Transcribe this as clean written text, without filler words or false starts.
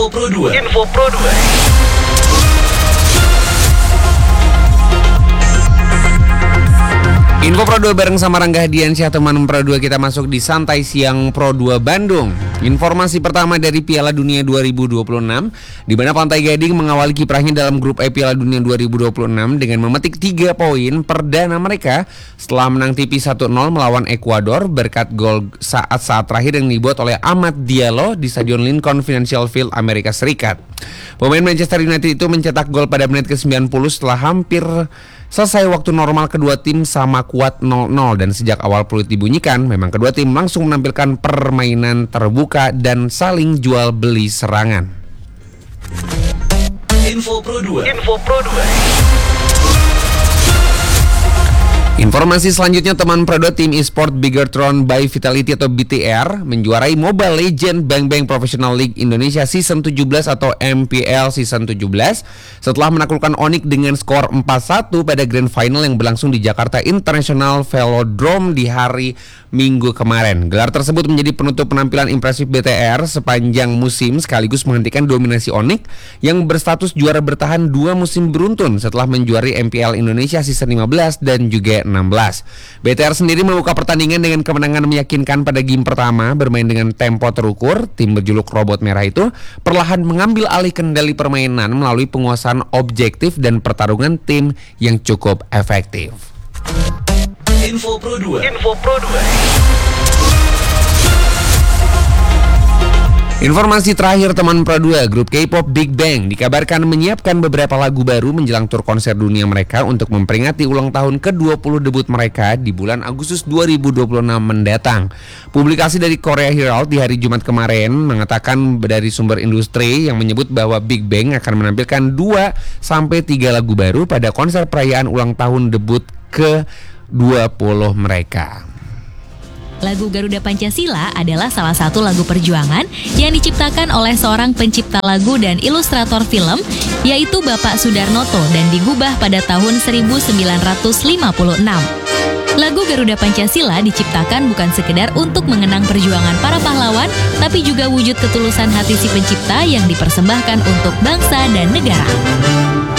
Pro 2. Info Pro 2. Info Pro 2 bareng sama Rangga Hadiansyah, teman Pro 2, kita masuk di Santai Siang Pro 2 Bandung. Informasi pertama dari Piala Dunia 2026, di mana Pantai Gading mengawali kiprahnya dalam grup E Piala Dunia 2026 dengan memetik 3 poin perdana mereka setelah menang tipis 1-0 melawan Ekuador berkat gol saat terakhir yang dibuat oleh Amad Diallo di Stadion Lincoln Financial Field, Amerika Serikat. Pemain Manchester United itu mencetak gol pada menit ke-90 setelah hampir selesai waktu normal. Kedua tim sama kuat 0-0 dan sejak awal peluit dibunyikan, memang kedua tim langsung menampilkan permainan terbuka dan saling jual beli serangan. Info Pro 2. Info Pro 2. Informasi selanjutnya, teman Pro 2, tim e-sport Bigertron by Vitality atau BTR menjuarai Mobile Legends Bang Bang Professional League Indonesia Season 17 atau MPL Season 17 setelah menaklukkan Onyx dengan skor 4-1 pada Grand Final yang berlangsung di Jakarta International Velodrome di hari Minggu kemarin. Gelar tersebut menjadi penutup penampilan impresif BTR sepanjang musim sekaligus menghentikan dominasi Onyx yang berstatus juara bertahan 2 musim beruntun setelah menjuari MPL Indonesia Season 15 dan juga 16. BTR sendiri membuka pertandingan dengan kemenangan meyakinkan pada game pertama. Bermain dengan tempo terukur, tim berjuluk Robot Merah itu perlahan mengambil alih kendali permainan melalui penguasaan objektif dan pertarungan tim yang cukup efektif. Info Pro 2. Info Pro 2. Informasi terakhir, teman Pro 2, grup K-pop Big Bang dikabarkan menyiapkan beberapa lagu baru menjelang tur konser dunia mereka untuk memperingati ulang tahun ke-20 debut mereka di bulan Agustus 2026 mendatang. Publikasi dari Korea Herald di hari Jumat kemarin mengatakan dari sumber industri yang menyebut bahwa Big Bang akan menampilkan 2-3 lagu baru pada konser perayaan ulang tahun debut ke-20 mereka. Lagu Garuda Pancasila adalah salah satu lagu perjuangan yang diciptakan oleh seorang pencipta lagu dan ilustrator film, yaitu Bapak Sudarnoto, dan digubah pada tahun 1956. Lagu Garuda Pancasila diciptakan bukan sekedar untuk mengenang perjuangan para pahlawan, tapi juga wujud ketulusan hati si pencipta yang dipersembahkan untuk bangsa dan negara.